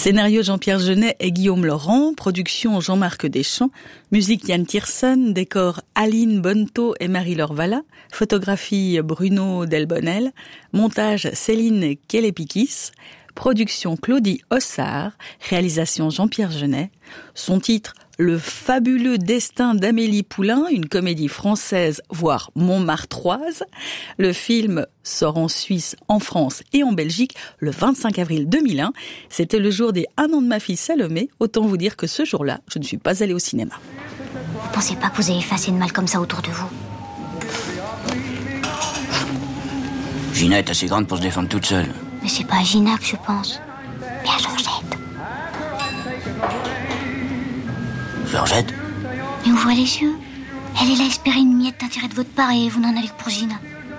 Scénario Jean-Pierre Jeunet et Guillaume Laurent, production Jean-Marc Deschamps, musique Yann Tiersen, décor Aline Bonneto et Marie-Laure Valla, photographie Bruno Delbonnel, montage Céline Kelepikis, production Claudie Ossard, réalisation Jean-Pierre Jeunet, son titre Le fabuleux destin d'Amélie Poulain, une comédie française, voire montmartroise. Le film sort en Suisse, en France et en Belgique le 25 avril 2001. C'était le jour des 1 an de ma fille Salomé. Autant vous dire que ce jour-là, je ne suis pas allée au cinéma. Vous pensez pas que vous avez effacé de mal comme ça autour de vous? Gina est assez grande pour se défendre toute seule. Mais c'est pas à Gina que je pense, mais à Georgette. Georgette? Mais ouvrez les yeux. Elle est là à espérer une miette d'intérêt de votre part et vous n'en avez que pour Gina.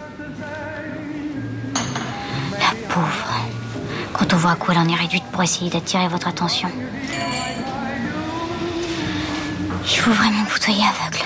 La pauvre. Quand on voit à quoi elle en est réduite pour essayer d'attirer votre attention. Il faut vraiment que vous soyez aveugle.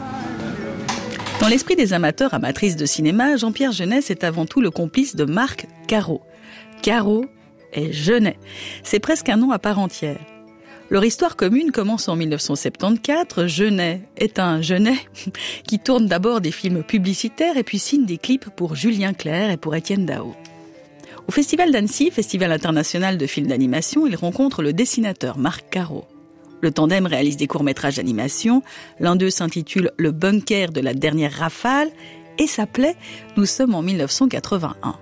Dans l'esprit des amateurs, amatrices de cinéma, Jean-Pierre Jeunet est avant tout le complice de Marc Caro. Caro et Jeunet. C'est presque un nom à part entière. Leur histoire commune commence en 1974. Jeunet est un Jeunet qui tourne d'abord des films publicitaires et puis signe des clips pour Julien Clerc et pour Étienne Dao. Au Festival d'Annecy, Festival international de films d'animation, il rencontre le dessinateur Marc Caro. Le tandem réalise des courts-métrages d'animation. L'un d'eux s'intitule Le bunker de la dernière rafale et s'appelait Nous sommes en 1981.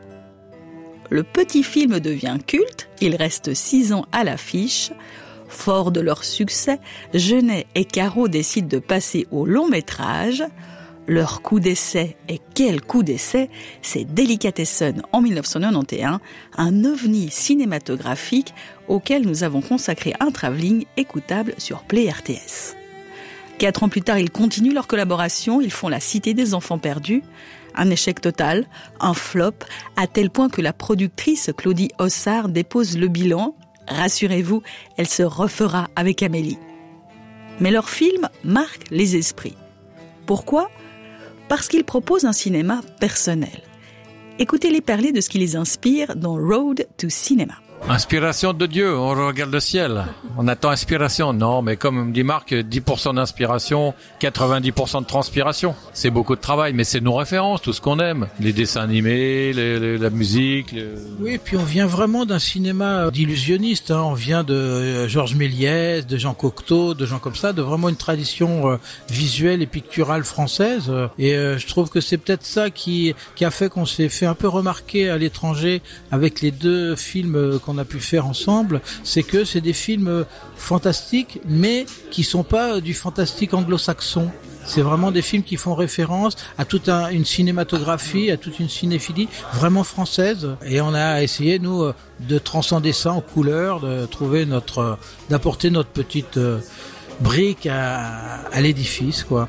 Le petit film devient culte. Il reste 6 ans à l'affiche. Fort de leur succès, Jeunet et Caro décident de passer au long métrage. Leur coup d'essai, et quel coup d'essai, c'est Delicatessen en 1991, un ovni cinématographique auquel nous avons consacré un travelling écoutable sur Play RTS. 4 ans plus tard, ils continuent leur collaboration, ils font La Cité des enfants perdus. Un échec total, un flop, à tel point que la productrice Claudie Ossard dépose le bilan. Rassurez-vous, elle se refera avec Amélie. Mais leur film marque les esprits. Pourquoi ? Parce qu'ils proposent un cinéma personnel. Écoutez-les parler de ce qui les inspire dans Road to Cinema. Inspiration de Dieu, on regarde le ciel. On attend inspiration. Non, mais comme dit Marc, 10% d'inspiration, 90% de transpiration. C'est beaucoup de travail, mais c'est nos références, tout ce qu'on aime. Les dessins animés, la musique. Oui, et puis on vient vraiment d'un cinéma d'illusionnistes. On vient de Georges Méliès, de Jean Cocteau, de gens comme ça, de vraiment une tradition visuelle et picturale française. Et je trouve que c'est peut-être ça qui a fait qu'on s'est fait un peu remarquer à l'étranger avec les 2 films qu'on a pu faire ensemble, c'est que c'est des films fantastiques, mais qui sont pas du fantastique anglo-saxon. C'est vraiment des films qui font référence à toute une cinématographie, à toute une cinéphilie vraiment française. Et on a essayé, nous, de transcender ça en couleur, de trouver d'apporter notre petite brique à l'édifice, quoi.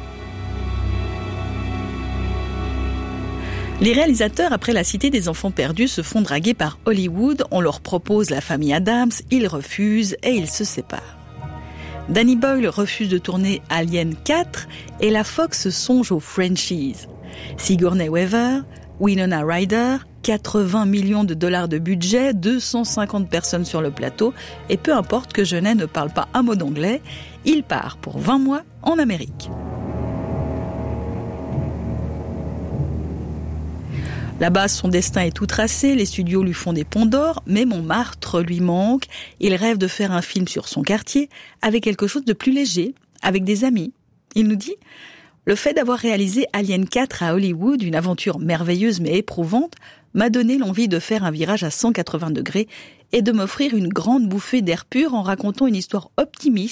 Les réalisateurs, après La Cité des enfants perdus, se font draguer par Hollywood. On leur propose La famille Adams, ils refusent et ils se séparent. Danny Boyle refuse de tourner Alien 4 et la Fox songe aux franchises. Sigourney Weaver, Winona Ryder, 80 millions de dollars de budget, 250 personnes sur le plateau et peu importe que Jeunet ne parle pas un mot d'anglais, il part pour 20 mois en Amérique. Là-bas, son destin est tout tracé, les studios lui font des ponts d'or, mais Montmartre lui manque. Il rêve de faire un film sur son quartier, avec quelque chose de plus léger, avec des amis. Il nous dit « Le fait d'avoir réalisé Alien 4 à Hollywood, une aventure merveilleuse mais éprouvante, m'a donné l'envie de faire un virage à 180 degrés et de m'offrir une grande bouffée d'air pur en racontant une histoire optimiste